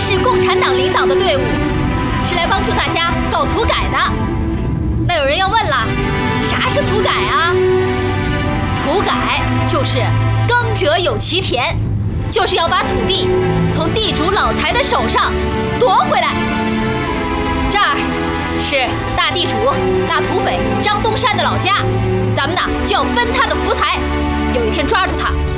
是共产党领导的队伍，是来帮助大家搞土改的。那有人要问了，啥是土改啊？土改就是耕者有其田，就是要把土地从地主老财的手上夺回来。这儿是大地主大土匪张东山的老家，咱们呢就要分他的福财，有一天抓住他，